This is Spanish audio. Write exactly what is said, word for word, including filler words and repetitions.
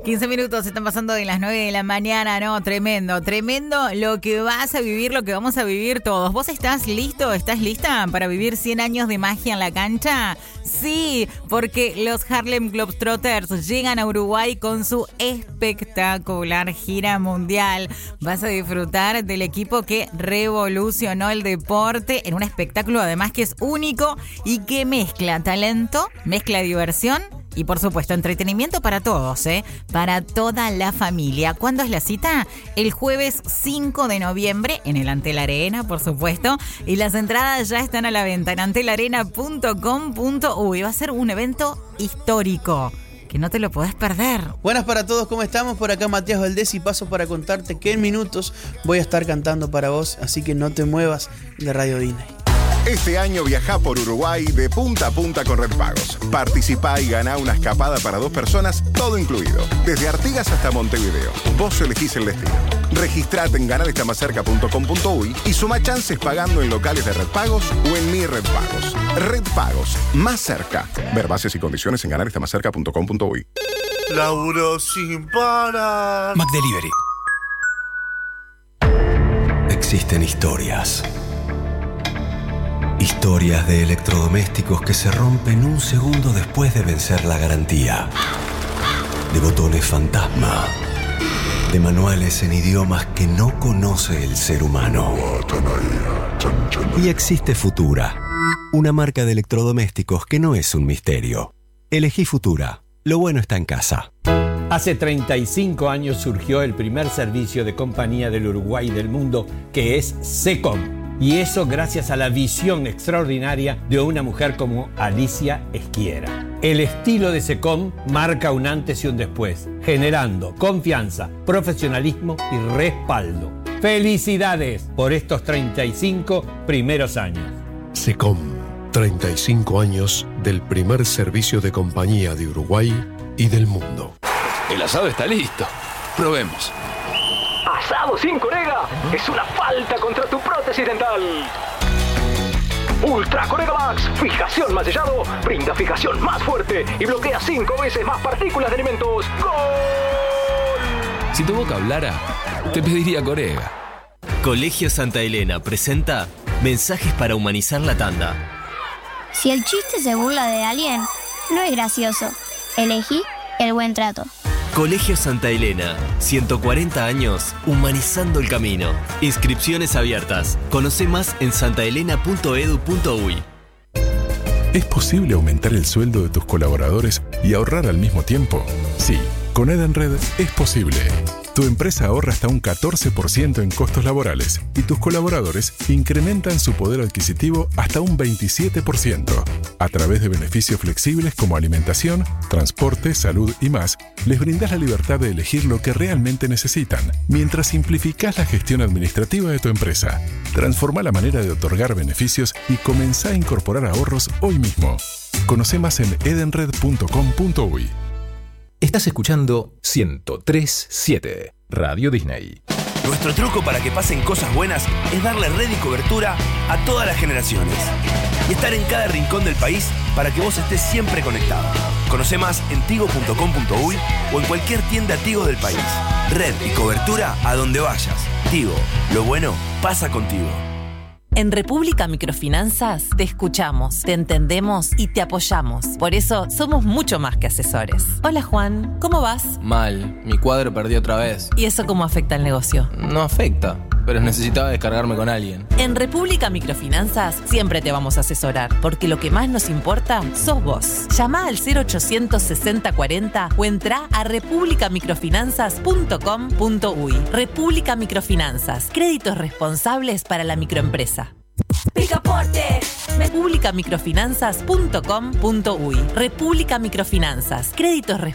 quince minutos están pasando de las nueve de la mañana, ¿no? Tremendo, tremendo lo que vas a vivir, lo que vamos a vivir todos. ¿Vos estás listo? ¿Estás lista para vivir cien años de magia en la cancha? Sí, porque los Harlem Globetrotters llegan a Uruguay con su espectacular gira mundial. Vas a disfrutar del equipo que revolucionó el deporte en un espectáculo además que es único y que mezcla talento, mezcla diversión y por supuesto entretenimiento para todos, ¿eh? Para toda la familia. ¿Cuándo es la cita? El jueves cinco de noviembre en el Antel Arena, por supuesto. Y las entradas ya están a la venta en antel arena punto com punto uy. Va a ser un evento histórico que no te lo podés perder. Buenas para todos, ¿cómo estamos? Por acá Matías Valdés y paso para contarte que en minutos voy a estar cantando para vos, así que no te muevas de Radio Disney. Este año viajá por Uruguay de punta a punta con Red Pagos. Participá y ganá una escapada para dos personas, todo incluido. Desde Artigas hasta Montevideo. Vos elegís el destino. Registrate en ganar está más cerca punto com punto uy y suma chances pagando en locales de Red Pagos o en Mi Red Pagos. Red Pagos, más cerca. Ver bases y condiciones en ganar está más cerca punto com punto uy. Laburo sin parar. McDelivery. Existen historias. Historias de electrodomésticos que se rompen un segundo después de vencer la garantía. De botones fantasma. De manuales en idiomas que no conoce el ser humano. Y existe Futura, una marca de electrodomésticos que no es un misterio. Elegí Futura. Lo bueno está en casa. Hace treinta y cinco años surgió el primer servicio de compañía del Uruguay y del mundo, que es SECOM. Y eso gracias a la visión extraordinaria de una mujer como Alicia Esquiera. El estilo de SECOM marca un antes y un después, generando confianza, profesionalismo y respaldo. ¡Felicidades por estos treinta y cinco primeros años! SECOM, treinta y cinco años del primer servicio de compañía de Uruguay y del mundo. El asado está listo. Probemos. Asado sin Corega es una falta contra tu prótesis dental. Ultra Corega Max, fijación más sellado, brinda fijación más fuerte y bloquea cinco veces más partículas de alimentos. ¡Gol! Si tu boca hablara, te pediría Corega. Colegio Santa Elena presenta Mensajes para humanizar la tanda. Si el chiste se burla de alguien, no es gracioso. Elegí el buen trato. Colegio Santa Elena, ciento cuarenta años, humanizando el camino. Inscripciones abiertas. Conoce más en santa elena punto edu punto uy. ¿Es posible aumentar el sueldo de tus colaboradores y ahorrar al mismo tiempo? Sí, con Edenred es posible. Tu empresa ahorra hasta un catorce por ciento en costos laborales y tus colaboradores incrementan su poder adquisitivo hasta un veintisiete por ciento. A través de beneficios flexibles como alimentación, transporte, salud y más, les brindas la libertad de elegir lo que realmente necesitan, mientras simplificás la gestión administrativa de tu empresa. Transforma la manera de otorgar beneficios y comenzá a incorporar ahorros hoy mismo. Conoce más en edenred punto com punto uy. Estás escuchando ciento tres punto siete Radio Disney. Nuestro truco para que pasen cosas buenas es darle red y cobertura a todas las generaciones y estar en cada rincón del país para que vos estés siempre conectado. Conoce más en tigo punto com punto uy o en cualquier tienda Tigo del país. Red y cobertura a donde vayas. Tigo, lo bueno pasa contigo. En República Microfinanzas te escuchamos, te entendemos y te apoyamos. Por eso somos mucho más que asesores. Hola Juan, ¿cómo vas? Mal, mi cuadro perdí otra vez. ¿Y eso cómo afecta al negocio? No afecta, pero necesitaba descargarme con alguien. En República Microfinanzas siempre te vamos a asesorar, porque lo que más nos importa sos vos. Llama al cero ochocientos sesenta cuarenta o entra a república microfinanzas punto com punto uy. República Microfinanzas, créditos responsables para la microempresa. Picaporte. república microfinanzas punto com punto uy. República Microfinanzas, créditos responsables